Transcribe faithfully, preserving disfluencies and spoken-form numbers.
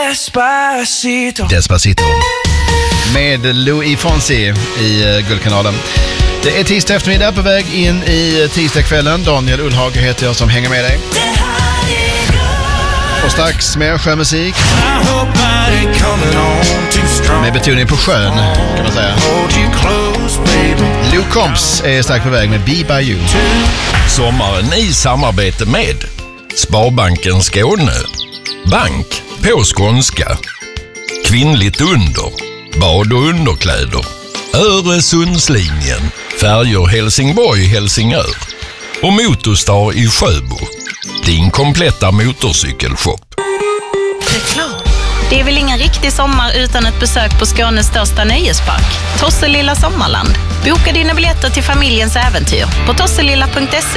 Despacito. Despacito. Med Louis Fonsi i uh, Guldkanalen. Det är tisdag eftermiddag på väg in i tisdagskvällen. Daniel Ullhag heter jag som hänger med dig. Och strax mer sjömusik. Med betoning på sjön, kan man säga. Luke Combs är strax på väg med Be By You. Sommaren i samarbete med Sparbanken Skåne. Bank på skånska. Kvinnligt under. Bad- och underkläder. Öresundslinjen. Färjor Helsingborg-Helsingör. Och Motorstar i Sjöbo. Din kompletta motorcykelshop. Reklam. Det är väl ingen riktig sommar utan ett besök på Skånes största nöjespark, Tosselilla Sommarland. Boka dina biljetter till familjens äventyr på tosselilla punkt se.